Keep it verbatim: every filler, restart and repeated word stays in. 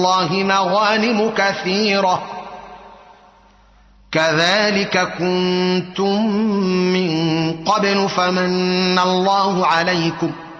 الله مغانم كثيرة كذلك كنتم من قبل فمن الله عليكم